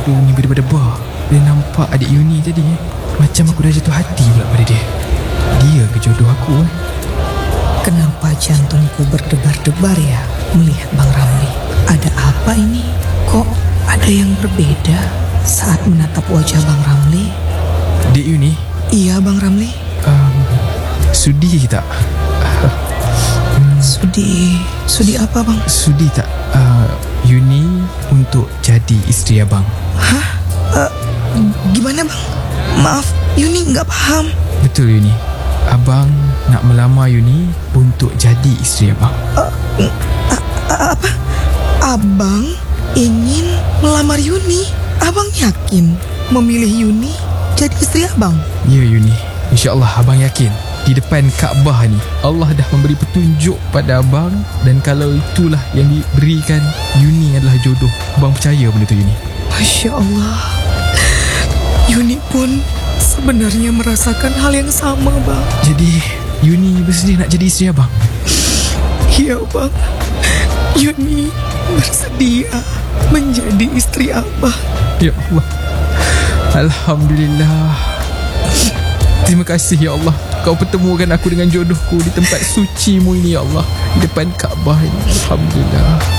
aku ni berdebar-debar bila nampak adik Yuni tadi. Macam aku dah jatuh hati pula pada dia. Dia ke jodoh aku? Kenapa jantungku berdebar-debar ya melihat Bang Ramli? Ada apa ini? Kok ada yang berbeda saat menatap wajah Bang Ramli? Dek Yuni? Iya Bang Ramli. Sudi tak? Sudi apa bang? Sudi tak Yuni untuk jadi isteri abang? Hah? Gimana bang? Maaf, Yuni nggak paham. Betul Yuni. Abang nak melamar Yuni untuk jadi isteri abang. Apa? Abang ingin melamar Yuni? Abang yakin memilih Yuni jadi isteri abang? Ya Yuni, InsyaAllah abang yakin. Di depan Kaabah ni Allah dah memberi petunjuk pada abang. Dan kalau itulah yang diberikan, Yuni adalah jodoh. Abang percaya benda tu Yuni? Masya Allah, Yuni pun sebenarnya merasakan hal yang sama bang. Jadi Yuni bersedia nak jadi isteri abang? Iya bang, Yuni bersedia menjadi istri abang. Ya Allah, Alhamdulillah. Terima kasih ya Allah, Kau pertemukan aku dengan jodohku di tempat suci-Mu ini ya Allah, di depan Kaabah ini. Alhamdulillah.